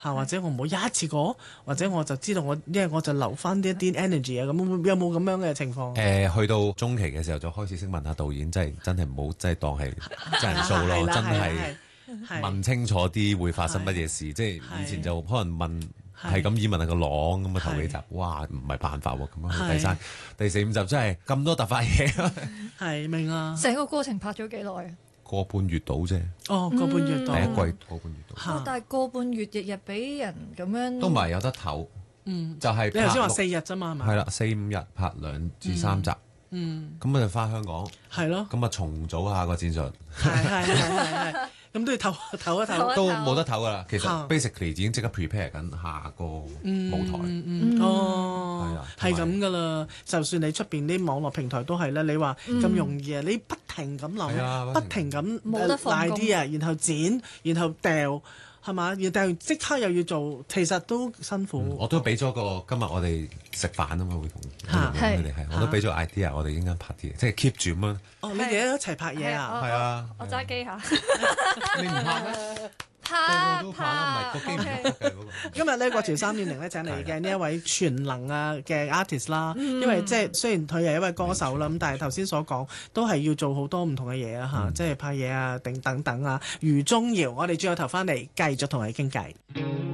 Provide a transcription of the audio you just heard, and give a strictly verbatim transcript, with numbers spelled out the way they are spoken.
嚇，或者我唔好一次過，或者我就知道我，因為我就留翻啲一啲 energy 啊，咁有冇咁樣嘅情況？ 誒，去到中期嘅時候就開始識問下導演，真係真係唔好，真係當係真人 show 咯，真係問清楚啲會發生乜嘢事。即係以前就可能問係咁意問下個朗咁啊，頭幾集哇唔係辦法喎，咁樣第三第四五集真係咁多突發嘢。 係明啊！ 成個過程拍咗幾耐啊？ 個半月到啫。 哦，個半月到。 第一季個半月到。 哦，但係個半月日日俾人咁樣。 都唔係有得唞。 嗯。 就係你頭先話四日啫嘛，係咪？ 係啦，四五日拍兩至三集。 嗯。 咁我就翻香港。 係咯。 咁啊重組下個戰術。 係係係係係。咁都要唞唞一唞。 都冇得唞噶啦，其實 basically 已經即刻 prepare 緊下個舞台。 嗯嗯哦，係咁噶啦。就算你出邊啲網絡平台都係啦，你話咁容易啊？你不停咁諗，不停咁冇得放工 ，idea，然後剪，然後掉，係嘛？然後即刻又要做，其實都辛苦。 我都俾咗個今日我哋食飯啊嘛，會同佢哋係，我都俾咗 idea，我哋應該拍啲嘢，即係 keep 住咁樣。 哦，你哋一齊拍嘢啊？ 係啊， 我揸機下。 你唔拍咩？ 拍都拍啦，唔係個機唔喐嘅嗰個。 今日咧，國潮三點零咧請嚟嘅呢一位全能啊嘅 artist 啦，因為即係雖然佢係一位歌手啦，咁但係頭先所講都係要做好多唔同嘅嘢啊嚇，即係拍嘢啊、定等等啊。余宗遙，我哋轉個頭翻嚟繼續同佢傾偈。